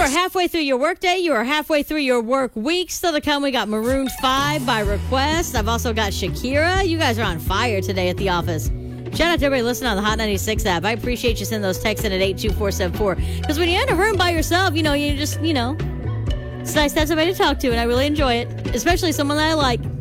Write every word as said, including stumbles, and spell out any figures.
are halfway through your workday. You are halfway through your work week. Still to come, we got Maroon five by request. I've also got Shakira. You guys are on fire today at the office. Shout out to everybody listening on the Hot ninety-six app. I appreciate you sending those texts in at eight two four seven four. Because when you're in a room by yourself, you know, you just, you know, it's nice to have somebody to talk to, and I really enjoy it, especially someone that I like.